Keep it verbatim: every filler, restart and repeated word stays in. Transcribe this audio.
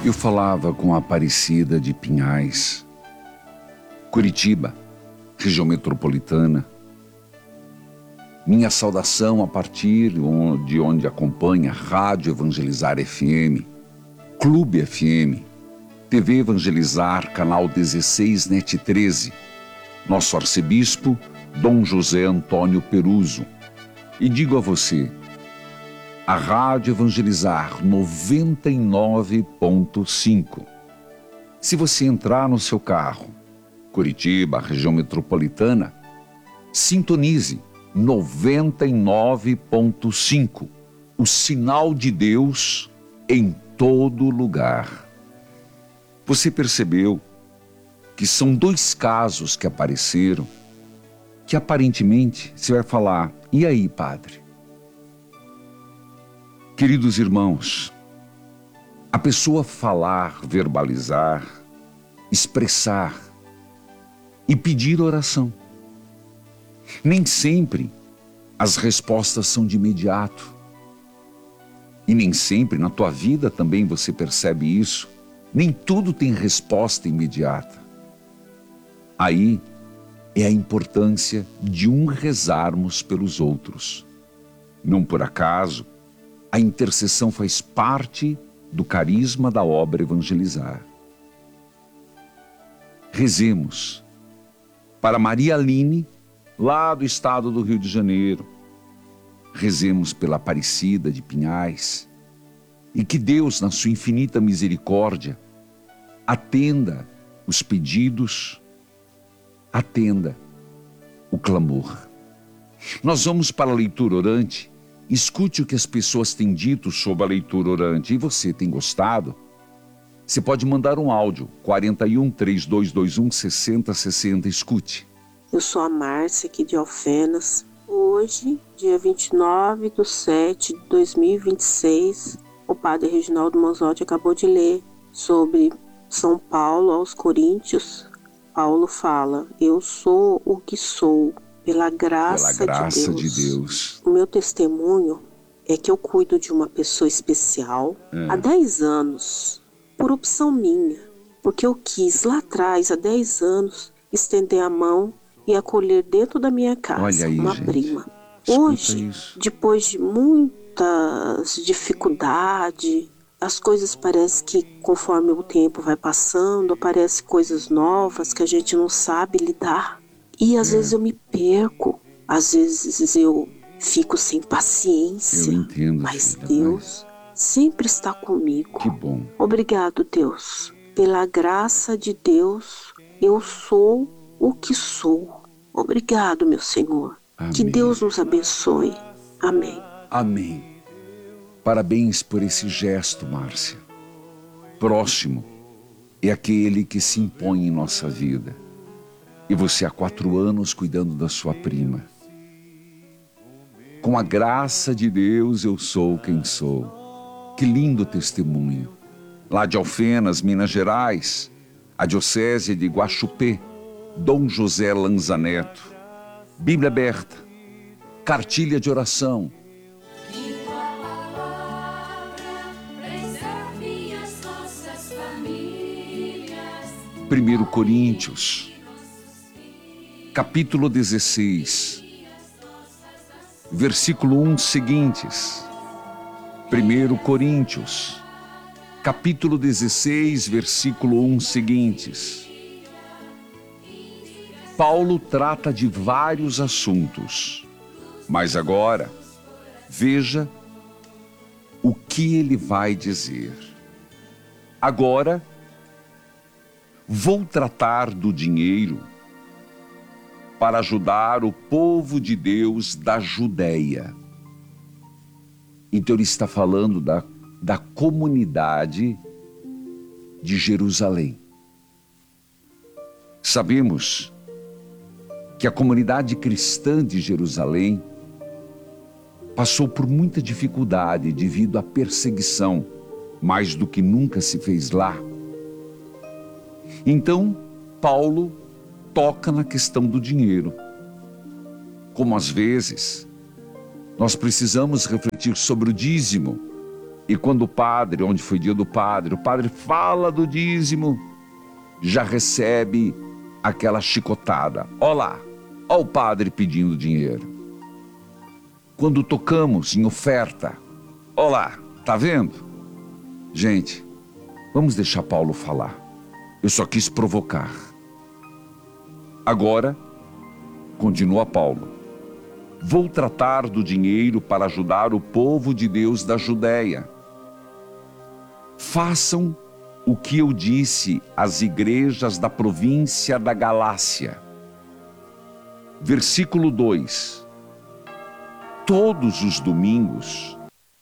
Eu falava com a Aparecida de Pinhais, Curitiba, região metropolitana. Minha saudação a partir de onde acompanha Rádio Evangelizar F M, Clube F M, T V Evangelizar, canal dezesseis, net treze, nosso arcebispo, Dom José Antônio Peruso. E digo a você, a Rádio Evangelizar noventa e nove ponto cinco. Se você entrar no seu carro, Curitiba, região metropolitana, sintonize noventa e nove ponto cinco, o sinal de Deus em todo lugar. Você percebeu que são dois casos que apareceram que aparentemente você vai falar, e aí, padre? Queridos irmãos, a pessoa falar, verbalizar, expressar e pedir oração. Nem sempre as respostas são de imediato. E nem sempre na tua vida também você percebe isso. Nem tudo tem resposta imediata. Aí é a importância de um rezarmos pelos outros. Não por acaso, a intercessão faz parte do carisma da obra Evangelizar. Rezemos para Maria Aline, lá do estado do Rio de Janeiro. Rezemos pela Aparecida de Pinhais. E que Deus, na sua infinita misericórdia, atenda os pedidos, atenda o clamor. Nós vamos para a leitura orante. Escute o que as pessoas têm dito sobre a leitura orante. E você tem gostado? Você pode mandar um áudio, quarenta e um, três dois dois um, sessenta sessenta. Escute. Eu sou a Márcia, aqui de Alfenas. Hoje, dia vinte e nove de sete de dois mil e vinte e seis, o padre Reginaldo Manzotti acabou de ler sobre São Paulo aos Coríntios. Paulo fala, eu sou o que sou, pela graça, pela graça de, Deus. de Deus. O meu testemunho é que eu cuido de uma pessoa especial é. há dez anos, por opção minha, porque eu quis lá atrás, há dez anos, estender a mão e acolher dentro da minha casa aí, uma gente. prima. Escuta Hoje, isso. depois de muitas dificuldades, as coisas parecem que conforme o tempo vai passando, aparecem coisas novas que a gente não sabe lidar. E às é. vezes eu me perco, às vezes eu fico sem paciência. Eu entendo, mas filha, Deus mas... sempre está comigo. Que bom. Obrigado, Deus. Pela graça de Deus, eu sou o que sou. Obrigado, meu Senhor. Amém. Que Deus nos abençoe. Amém. Amém. Parabéns por esse gesto, Márcia. Próximo é aquele que se impõe em nossa vida. E você há quatro anos cuidando da sua prima. Com a graça de Deus eu sou quem sou. Que lindo testemunho. Lá de Alfenas, Minas Gerais, a diocese de Guaxupé, Dom José Lanza Neto. Bíblia aberta, cartilha de oração. Primeiro Coríntios, capítulo dezesseis, versículo um seguintes. Primeiro Coríntios, capítulo dezesseis, versículo um seguintes. Paulo trata de vários assuntos, mas agora, veja o que ele vai dizer. Agora, vou tratar do dinheiro para ajudar o povo de Deus da Judéia. Então ele está falando da, da comunidade de Jerusalém. Sabemos que a comunidade cristã de Jerusalém passou por muita dificuldade devido à perseguição, mais do que nunca se fez lá. Então, Paulo toca na questão do dinheiro. Como às vezes, nós precisamos refletir sobre o dízimo E quando o padre, onde foi dia do padre, o padre fala do dízimo, já recebe aquela chicotada. Ó lá, ó o padre pedindo dinheiro. Quando tocamos em oferta, ó lá, tá vendo? Gente, vamos deixar Paulo falar. Eu só quis provocar. Agora, continua Paulo. Vou tratar do dinheiro para ajudar o povo de Deus da Judéia. Façam o que eu disse às igrejas da província da Galácia. Versículo dois. Todos os domingos